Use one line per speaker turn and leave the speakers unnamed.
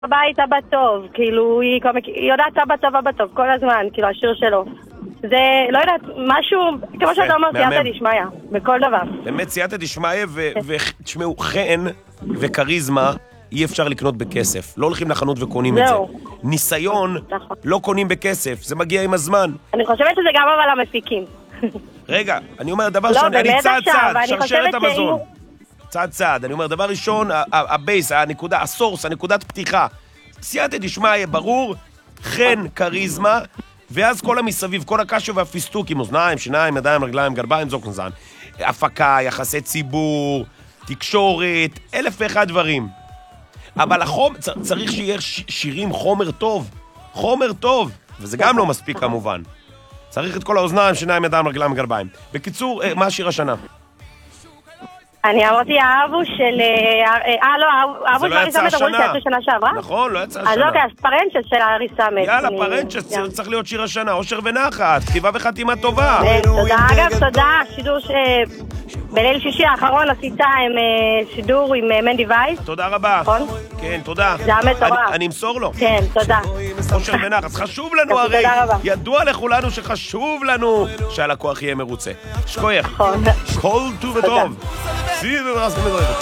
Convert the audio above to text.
בבית אבא טוב, כאילו, היא יודעת אבא טוב, אבא טוב, כל הזמן, כאילו, השיר שלו. זה, לא יודעת, משהו, כמו שאתה אומר, סייעתא דשמיא, בכל דבר.
באמת סייעתא דשמיא, ותשמעו, חן וכריזמה אי אפשר לקנות בכסף. לא הולכים לחנות וקונים את זה. ניסיון לא קונים בכסף, זה מגיע עם הזמן.
אני חושבת שזה גם אבל המפיקים.
רגע, אני אומר, דבר ראשון, אני צעד צעד, שרשרת המזון. צעד צעד, אני אומר, דבר ראשון, הבייס, הנקודה, הסורס, הנקודת פתיחה. סייעתא דשמיא, ברור, חן, כריזמה, ואז כל המסביב, כל הקשו והפיסטוק עם אוזניים, שיניים, ידיים, רגליים, גרביים, זוקנזן. הפקה, יחסי ציבור, תקשורת, 1001 דברים. אבל צריך שיהיה שירים חומר טוב. חומר טוב, וזה גם לא מספיק כמובן. צריך את כל האוזניים, שיניים, ידיים, רגליים, גרביים. בקיצור, מה השיר השנה?
אני אמרתי, האבו של... לא, האבו של אריסה מת, אמרו שיצא שנה שעברה?
נכון, לא יצא השנה.
אז אוקיי, אז פרנצ'ס של אריסה מת.
יאללה, פרנצ'ס צריך להיות שיר השנה, אושר ונחת, כתיבה וחתימה טובה.
תודה, אגב, תודה, שידור בליל שישי האחרון עשית עם שידור עם מנדי וייס.
תודה רבה. נכון? כן, תודה.
זה היה מטורף.
אני אמסור לו.
כן, תודה.
אושר ונחת, חשוב לנו הרי. ידוע לכולנו שחשוב לנו שהלקוח יהיה מרוצה. שכוייך.
נכון.
כל טוב וטוב. See you in the last minute.